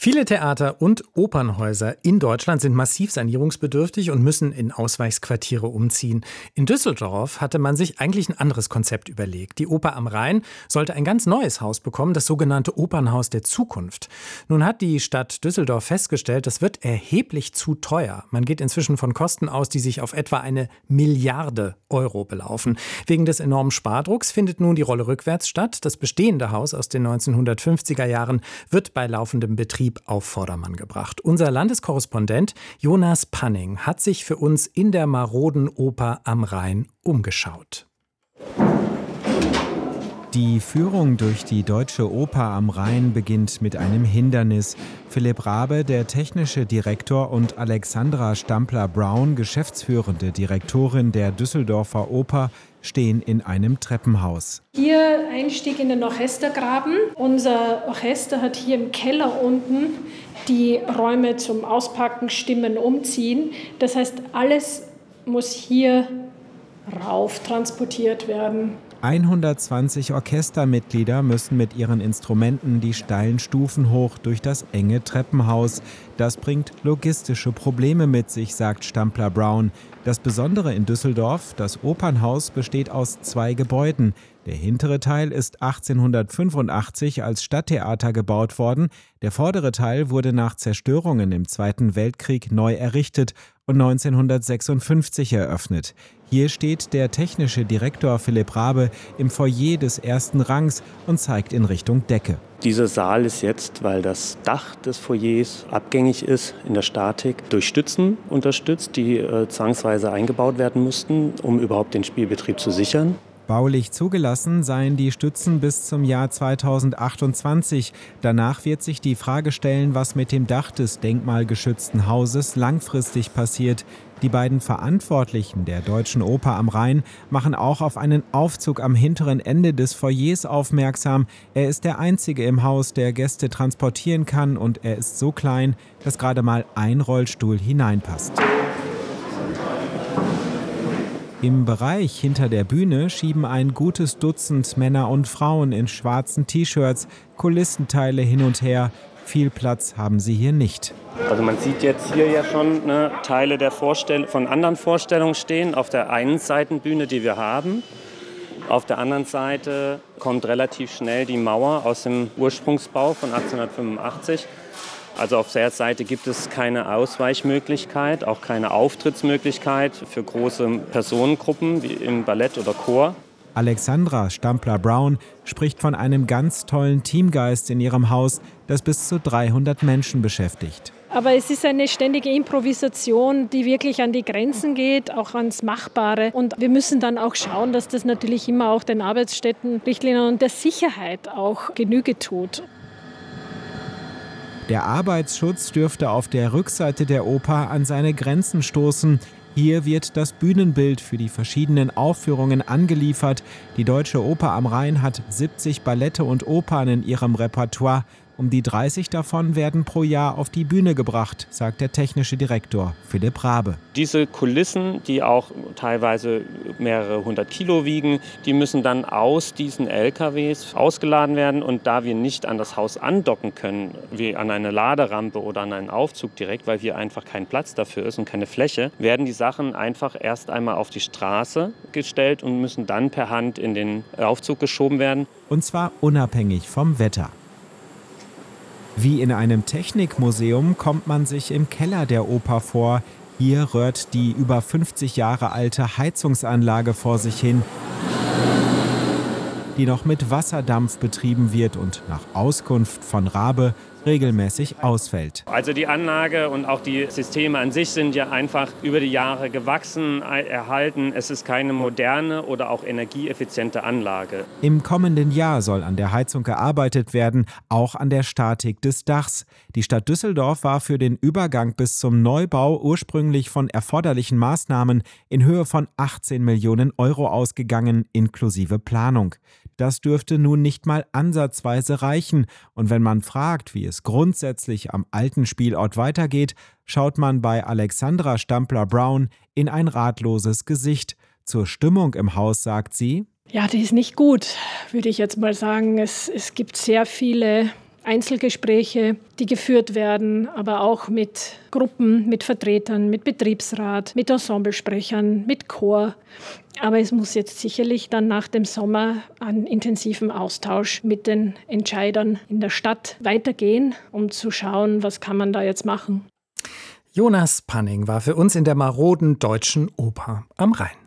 Viele Theater und Opernhäuser in Deutschland sind massiv sanierungsbedürftig und müssen in Ausweichsquartiere umziehen. In Düsseldorf hatte man sich eigentlich ein anderes Konzept überlegt. Die Oper am Rhein sollte ein ganz neues Haus bekommen, das sogenannte Opernhaus der Zukunft. Nun hat die Stadt Düsseldorf festgestellt, das wird erheblich zu teuer. Man geht inzwischen von Kosten aus, die sich auf etwa 1 Milliarde Euro belaufen. Wegen des enormen Spardrucks findet nun die Rolle rückwärts statt. Das bestehende Haus aus den 1950er Jahren wird bei laufendem Betrieb auf Vordermann gebracht. Unser Landeskorrespondent Jonas Panning hat sich für uns in der maroden Oper am Rhein umgeschaut. Die Führung durch die Deutsche Oper am Rhein beginnt mit einem Hindernis. Philipp Raabe, der technische Direktor, und Alexandra Stampler-Brown, geschäftsführende Direktorin der Düsseldorfer Oper, stehen in einem Treppenhaus. Hier Einstieg in den Orchestergraben. Unser Orchester hat hier im Keller unten die Räume zum Auspacken, Stimmen, Umziehen. Das heißt, alles muss hier rauf transportiert werden. 120 Orchestermitglieder müssen mit ihren Instrumenten die steilen Stufen hoch durch das enge Treppenhaus. Das bringt logistische Probleme mit sich, sagt Stampler-Brown. Das Besondere in Düsseldorf: das Opernhaus besteht aus 2 Gebäuden. Der hintere Teil ist 1885 als Stadttheater gebaut worden. Der vordere Teil wurde nach Zerstörungen im Zweiten Weltkrieg neu errichtet und 1956 eröffnet. Hier steht der technische Direktor Philipp Raabe im Foyer des ersten Rangs und zeigt in Richtung Decke. Dieser Saal ist jetzt, weil das Dach des Foyers abgängig ist in der Statik, durch Stützen unterstützt, die zwangsweise eingebaut werden mussten, um überhaupt den Spielbetrieb zu sichern. Baulich zugelassen seien die Stützen bis zum Jahr 2028. Danach wird sich die Frage stellen, was mit dem Dach des denkmalgeschützten Hauses langfristig passiert. Die beiden Verantwortlichen der Deutschen Oper am Rhein machen auch auf einen Aufzug am hinteren Ende des Foyers aufmerksam. Er ist der einzige im Haus, der Gäste transportieren kann, und er ist so klein, dass gerade mal ein Rollstuhl hineinpasst. Im Bereich hinter der Bühne schieben ein gutes Dutzend Männer und Frauen in schwarzen T-Shirts Kulissenteile hin und her. Viel Platz haben sie hier nicht. Also man sieht jetzt hier ja schon Teile von anderen Vorstellungen stehen auf der einen Seitenbühne, die wir haben. Auf der anderen Seite kommt relativ schnell die Mauer aus dem Ursprungsbau von 1885. Also auf der Seite gibt es keine Ausweichmöglichkeit, auch keine Auftrittsmöglichkeit für große Personengruppen wie im Ballett oder Chor. Alexandra Stampler-Brown spricht von einem ganz tollen Teamgeist in ihrem Haus, das bis zu 300 Menschen beschäftigt. Aber es ist eine ständige Improvisation, die wirklich an die Grenzen geht, auch ans Machbare. Und wir müssen dann auch schauen, dass das natürlich immer auch den Arbeitsstättenrichtlinien und der Sicherheit auch Genüge tut. Der Arbeitsschutz dürfte auf der Rückseite der Oper an seine Grenzen stoßen. Hier wird das Bühnenbild für die verschiedenen Aufführungen angeliefert. Die Deutsche Oper am Rhein hat 70 Ballette und Opern in ihrem Repertoire. Um die 30 davon werden pro Jahr auf die Bühne gebracht, sagt der technische Direktor Philipp Raabe. Diese Kulissen, die auch teilweise mehrere 100 Kilo wiegen, die müssen dann aus diesen LKWs ausgeladen werden. Und da wir nicht an das Haus andocken können, wie an eine Laderampe oder an einen Aufzug direkt, weil hier einfach kein Platz dafür ist und keine Fläche, werden die Sachen einfach erst einmal auf die Straße gestellt und müssen dann per Hand in den Aufzug geschoben werden. Und zwar unabhängig vom Wetter. Wie in einem Technikmuseum kommt man sich im Keller der Oper vor. Hier röhrt die über 50 Jahre alte Heizungsanlage vor sich hin, die noch mit Wasserdampf betrieben wird und nach Auskunft von Raabe regelmäßig ausfällt. Also die Anlage und auch die Systeme an sich sind ja einfach über die Jahre gewachsen, erhalten. Es ist keine moderne oder auch energieeffiziente Anlage. Im kommenden Jahr soll an der Heizung gearbeitet werden, auch an der Statik des Dachs. Die Stadt Düsseldorf war für den Übergang bis zum Neubau ursprünglich von erforderlichen Maßnahmen in Höhe von 18 Millionen Euro ausgegangen, inklusive Planung. Das dürfte nun nicht mal ansatzweise reichen. Und wenn man fragt, wie es grundsätzlich am alten Spielort weitergeht, schaut man bei Alexandra Stampler-Brown in ein ratloses Gesicht. Zur Stimmung im Haus sagt sie: Ja, die ist nicht gut, würde ich jetzt mal sagen. Es gibt sehr viele Einzelgespräche, die geführt werden, aber auch mit Gruppen, mit Vertretern, mit Betriebsrat, mit Ensemblesprechern, mit Chor. Aber es muss jetzt sicherlich dann nach dem Sommer an intensivem Austausch mit den Entscheidern in der Stadt weitergehen, um zu schauen, was kann man da jetzt machen. Jonas Panning war für uns in der maroden Deutschen Oper am Rhein.